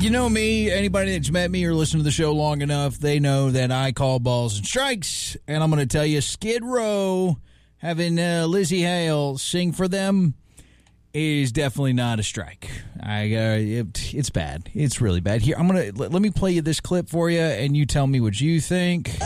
You know me, anybody that's met me or listened to the show long enough, they know that I call balls and strikes. And I'm going to tell you, Skid Row having Lizzie Hale sing for them is definitely not a strike. It's bad. It's really bad. Here, let me play you this clip for you, and you tell me what you think.